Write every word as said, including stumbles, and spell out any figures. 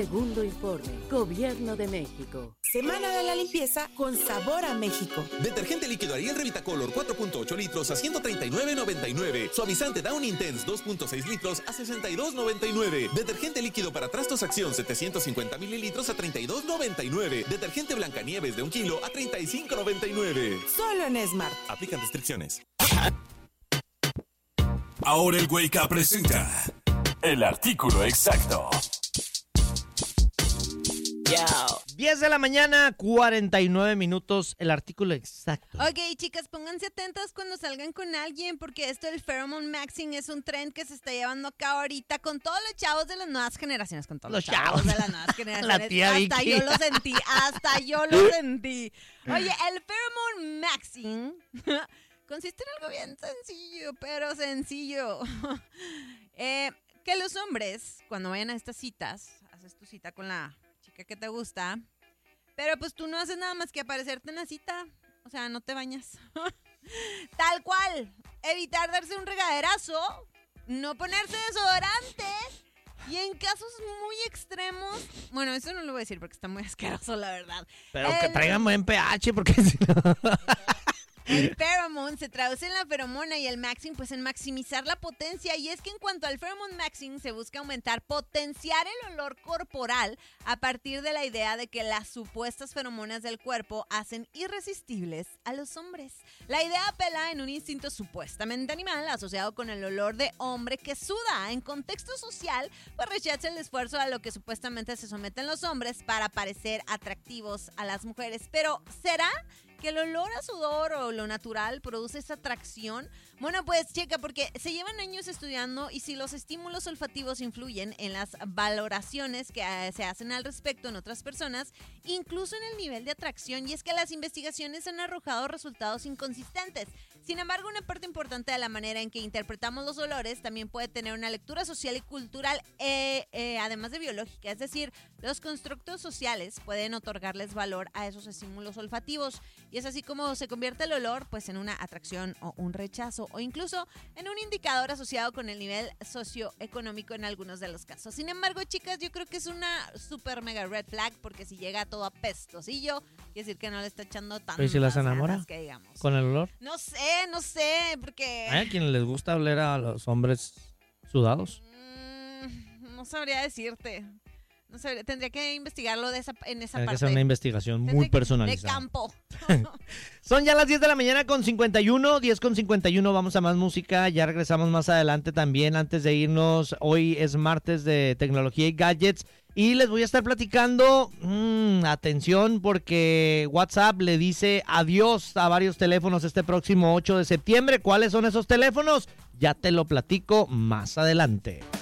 Segundo informe, Gobierno de México. Semana de la limpieza con sabor a México. Detergente líquido Ariel Revitacolor cuatro punto ocho litros a ciento treinta y nueve noventa y nueve. Suavizante Down Intense dos punto seis litros a sesenta y dos noventa y nueve. Detergente líquido para trastos Acción setecientos cincuenta mililitros a treinta y dos noventa y nueve. Detergente Blancanieves de un kilo a treinta y cinco noventa y nueve. Solo en Smart. Aplican restricciones. Ahora el Wake Up presenta el artículo exacto. diez de la mañana, cuarenta y nueve minutos, el artículo exacto. Ok, chicas, pónganse atentas cuando salgan con alguien, porque esto del pheromone maxing es un trend que se está llevando a cabo ahorita con todos los chavos de las nuevas generaciones, con todos los, los chavos, chavos de las nuevas generaciones. La tía hasta Vicky. yo lo sentí, hasta yo lo sentí. Oye, el pheromone maxing consiste en algo bien sencillo, pero sencillo. eh, que los hombres, cuando vayan a estas citas, haces tu cita con la chica que te gusta, pero pues tú no haces nada más que aparecerte en la cita, o sea, no te bañas. Tal cual, evitar darse un regaderazo, no ponerse desodorante y en casos muy extremos, bueno, eso no lo voy a decir porque está muy asqueroso, la verdad. Pero el, que traigan buen pH porque si no... El pheromone se traduce en la feromona y el maxing pues en maximizar la potencia, y es que en cuanto al pheromone maxing se busca aumentar, potenciar el olor corporal a partir de la idea de que las supuestas feromonas del cuerpo hacen irresistibles a los hombres. La idea apela en un instinto supuestamente animal asociado con el olor de hombre que suda. En contexto social, pues rechaza el esfuerzo a lo que supuestamente se someten los hombres para parecer atractivos a las mujeres. Pero ¿será que el olor a sudor o lo natural produce esa atracción? Bueno, pues checa, porque se llevan años estudiando y si los estímulos olfativos influyen en las valoraciones que eh, se hacen al respecto en otras personas, incluso en el nivel de atracción, y es que las investigaciones han arrojado resultados inconsistentes. Sin embargo, una parte importante de la manera en que interpretamos los olores también puede tener una lectura social y cultural, eh, eh, además de biológica, es decir, los constructos sociales pueden otorgarles valor a esos estímulos olfativos. Y es así como se convierte el olor pues en una atracción o un rechazo, o incluso en un indicador asociado con el nivel socioeconómico en algunos de los casos. Sin embargo, chicas, yo creo que es una super mega red flag, porque si llega todo apestosillo, quiere decir que no le está echando tanto. ¿Y si las enamora que digamos. con el olor? No sé, no sé, porque... ¿Hay a quienes les gusta oler a los hombres sudados? Mm, no sabría decirte. No sé, tendría que investigarlo de esa, en esa Hay parte. que hacer una investigación muy personalizada. De campo. Son ya las diez de la mañana con cincuenta y uno, diez con cincuenta y uno, vamos a más música, ya regresamos más adelante también. Antes de irnos, hoy es martes de tecnología y gadgets y les voy a estar platicando, mmm, atención, porque WhatsApp le dice adiós a varios teléfonos este próximo ocho de septiembre. ¿Cuáles son esos teléfonos? Ya te lo platico más adelante.